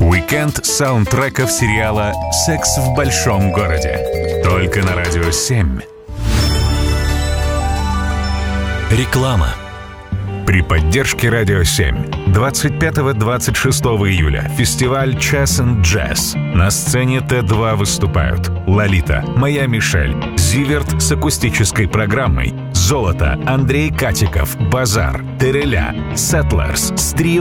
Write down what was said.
Уикенд саундтреков сериала «Секс в большом городе». Только на Радио 7. Реклама. При поддержке Радио 7 25-26 июля фестиваль Chess and Jazz. На сцене Т2 выступают Лолита, Моя Мишель, Зиверт с акустической программой, Золото, Андрей Катиков, Базар, Тереля, Settlers, Стрил